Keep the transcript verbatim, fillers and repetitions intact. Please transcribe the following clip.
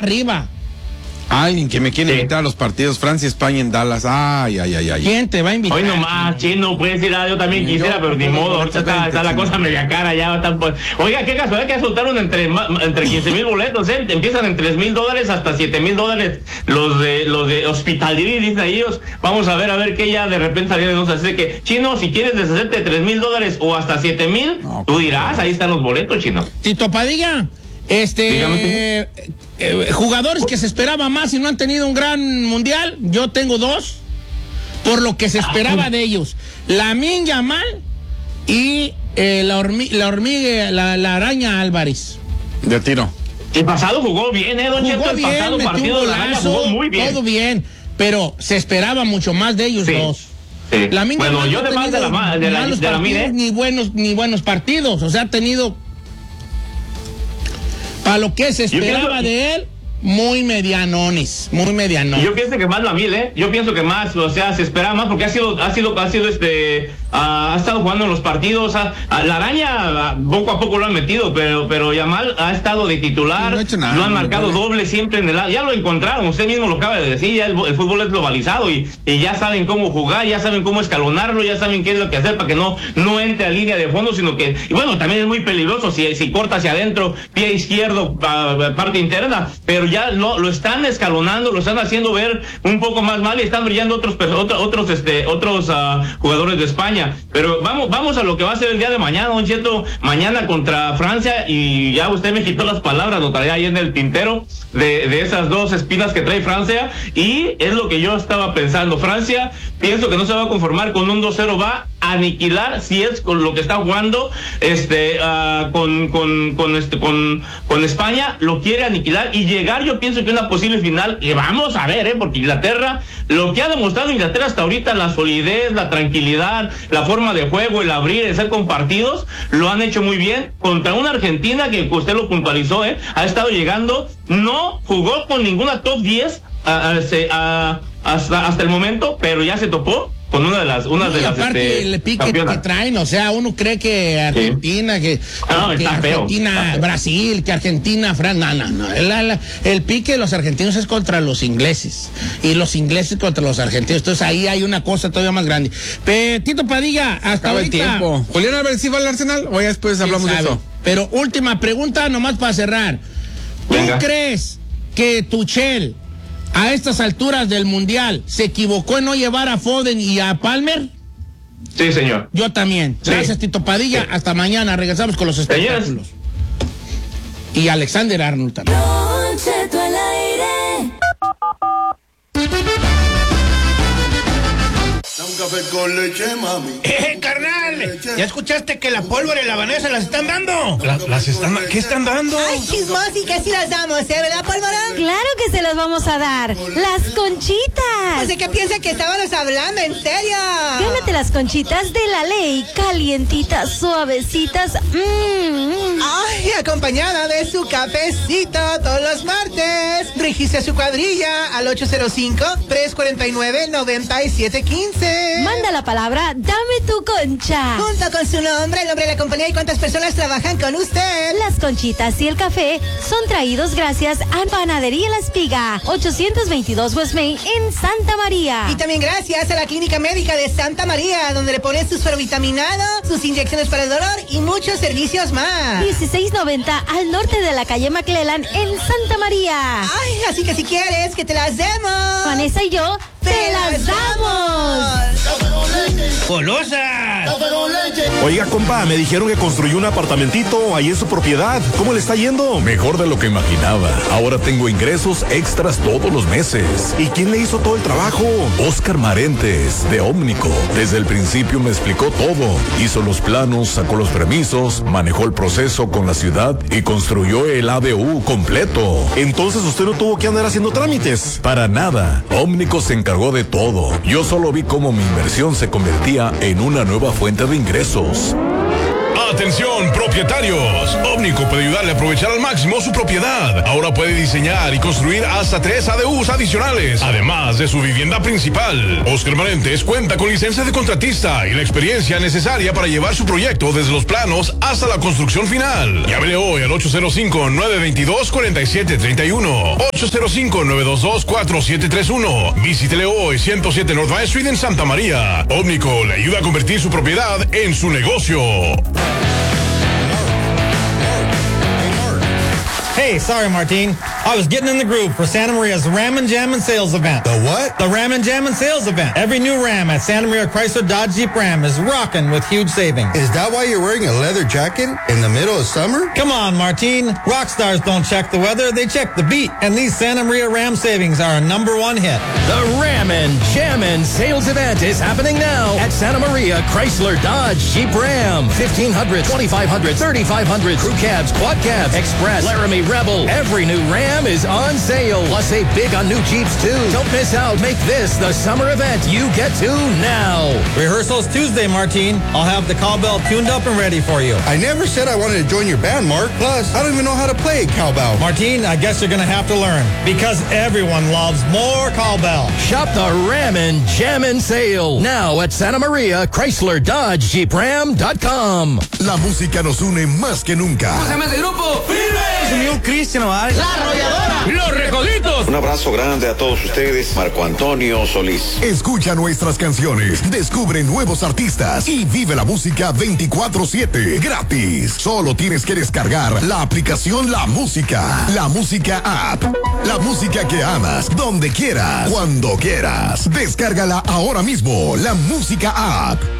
para arriba. Ay, que me quieren Sí. invitar a los partidos Francia, España en Dallas. Ay, ay, ay, ay. ¿Quién te va a invitar? Hoy nomás, chino, puedes ir a, yo también Yo, quisiera, pero ni yo, modo, ahorita está, está la cosa media cara ya. Está, pues. Oiga, qué casualidad que soltaron entre, ma- entre quince mil boletos, ¿eh? Empiezan en tres mil dólares hasta siete mil dólares los de los de Hospitality, dicen ellos. Vamos a ver, a ver qué ya de repente salieron de nosotros. Así que, chino, si quieres deshacerte de tres mil dólares o hasta siete mil, No, tú dirás, ahí están los boletos, chino. Tito Padilla, este, Dígame, eh, eh, jugadores que se esperaba más y no han tenido un gran mundial, yo tengo dos, por lo que se esperaba de ellos. Lamine Yamal y eh, la, hormi la hormiga, la, la araña Álvarez. De tiro. El pasado jugó bien, ¿eh, don Cheto? Jugó El bien, pasado metió un partido de la Araña golazo, jugó muy bien. todo bien, pero se esperaba mucho más de ellos Sí. dos. Sí. Lamine Bueno, Yamal yo no ha además de la, tenido ma- de la, malos de la partidos, Mine, ni buenos ni buenos partidos, o sea, ha tenido para lo que se Yo esperaba pienso- de él, muy medianones, muy medianones. yo pienso que más la mil, ¿eh? Yo pienso que más, o sea, se espera más porque ha sido, ha sido, ha sido este, ah, ha estado jugando en los partidos. ah, ah, la araña ah, poco a poco lo han metido, pero, pero Yamal ha estado de titular. No ha hecho nada, lo han no, marcado no. doble siempre en el lado. Ya lo encontraron, usted mismo lo acaba de decir. Ya el, el fútbol es globalizado y, y ya saben cómo jugar, ya saben cómo escalonarlo, ya saben qué es lo que hacer para que no, no entre a línea de fondo, sino que, y bueno, también es muy peligroso si, si corta hacia adentro, pie izquierdo, ah, parte interna, pero ya lo, lo están escalonando, lo están haciendo ver un poco más mal y están brillando otros otros otros este otros uh, jugadores de España. Pero vamos vamos a lo que va a ser el día de mañana, don Cheto, mañana contra Francia, y ya usted me quitó las palabras, lo traía ahí en el tintero de, de esas dos espinas que trae Francia, y es lo que yo estaba pensando. Francia, pienso que no se va a conformar con un dos cero, va a aniquilar, si es con lo que está jugando este uh, con con con este con con España, lo quiere aniquilar y llegar, yo pienso que una posible final, y vamos a ver, eh, porque Inglaterra, lo que ha demostrado Inglaterra hasta ahorita, la solidez, la tranquilidad, la forma de juego, el abrir, el ser compartidos, lo han hecho muy bien contra una Argentina que usted lo puntualizó, eh, ha estado llegando, no jugó con ninguna top diez a, a, a, hasta, hasta el momento, pero ya se topó con una de las una Y de las aparte este, el pique campeonas. que traen, o sea, uno cree que Argentina, que, No, que está feo. Argentina, Está feo. Brasil, que Argentina, Fran, no, no, no. El, el, el pique de los argentinos es contra los ingleses y los ingleses contra los argentinos. Entonces ahí hay una cosa todavía más grande. Pero, Tito Padilla, hasta Acaba el ahorita. tiempo. Julián, a ver si va al Arsenal o ya después ¿quién hablamos de sabe? eso. Pero última pregunta, nomás para cerrar. ¿Tú Venga. crees que Tuchel, a estas alturas del Mundial, se equivocó en no llevar a Foden y a Palmer? Sí, señor. Yo también. Sí. Gracias, Tito Padilla. Sí. Hasta mañana. Regresamos con los espectáculos. Y Alexander Arnold también. Don Cheto al aire. Un café con leche, mami. ¡Eh, carnal! ¿Ya escuchaste que la pólvora y la vanesa las están dando? La- ¿Las están, ¿Qué están dando? Ay, chismosi, que sí las damos, ¿eh? ¿Verdad, Pólvora? Claro que se las vamos a dar. Las conchitas. Así que piensa que estábamos hablando, en serio. Gánate las conchitas de la ley. Calientitas, suavecitas. Mmm. Ay, acompañada de su cafecito todos los martes. Registra su cuadrilla al ocho cero cinco, tres cuatro nueve, nueve siete uno cinco. Manda la palabra, dame tu concha. Junto con su nombre, el nombre de la compañía y cuántas personas trabajan con usted. Las conchitas y el café son traídos gracias a Panadería La Espiga, ochocientos veintidós West Main en Santa María. Y también gracias a la Clínica Médica de Santa María, donde le ponen sus ferrovitaminados, sus inyecciones para el dolor y muchos servicios más. dieciséis noventa al norte de la calle McClellan en Santa María. Ay, así que si quieres que te las demos, Vanessa y yo te las damos. ¡Golosas! Oiga, compa, me dijeron que construyó un apartamentito ahí en su propiedad. ¿Cómo le está yendo? Mejor de lo que imaginaba. Ahora tengo ingresos extras todos los meses. ¿Y quién le hizo todo el trabajo? Oscar Marentes, de Ómnico. Desde el principio me explicó todo. Hizo los planos, sacó los permisos, manejó el proceso con la ciudad y construyó el A D U completo. Entonces usted no tuvo que andar haciendo trámites. Para nada. Ómnico se encargó de todo. Yo solo vi cómo mi inversión se convertía en una nueva fuente de ingresos. Atención, propietarios. Ómnico puede ayudarle a aprovechar al máximo su propiedad. Ahora puede diseñar y construir hasta tres A D Us adicionales, además de su vivienda principal. Oscar Marentes cuenta con licencia de contratista y la experiencia necesaria para llevar su proyecto desde los planos hasta la construcción final. Llámele hoy al ocho cero cinco, nueve dos dos, cuatro siete tres uno. ocho cero cinco, nueve dos dos, cuatro siete tres uno. Visítele hoy, ciento siete North Vine Street en Santa María. Ómnico le ayuda a convertir su propiedad en su negocio. Hey, sorry, Martin. I was getting in the groove for Santa Maria's Ram and Jammin' Sales Event. The what? The Ram and Jammin' Sales Event. Every new Ram at Santa Maria Chrysler Dodge Jeep Ram is rocking with huge savings. Is that why you're wearing a leather jacket in the middle of summer? Come on, Martin. Rock stars don't check the weather, they check the beat. And these Santa Maria Ram savings are a number one hit. The Ram and Jammin' Sales Event is happening now at Santa Maria Chrysler Dodge Jeep Ram. fifteen hundred, twenty-five hundred, thirty-five hundred, crew cabs, quad cabs, Express, Laramie, Rebel. Every new Ram is on sale. Plus, save big on new Jeeps, too. Don't miss out. Make this the summer event you get to now. Rehearsals Tuesday, Martin. I'll have the cowbell tuned up and ready for you. I never said I wanted to join your band, Mark. Plus, I don't even know how to play cowbell. Martin, I guess you're going to have to learn. Because everyone loves more cowbell. Shop the Ram and Jammin' Sale. Now at Santa Maria Chrysler Dodge Jeep Ram dot com. La música nos une más que nunca. ¿Cómo se llama ese grupo? ¡Firme! Cristian, ¿vale? La Arrolladora. Los Recoditos. Un abrazo grande a todos ustedes. Marco Antonio Solís. Escucha nuestras canciones, descubre nuevos artistas y vive la música veinticuatro siete gratis. Solo tienes que descargar la aplicación La Música. La Música App. La música que amas, donde quieras, cuando quieras. Descárgala ahora mismo. La Música App.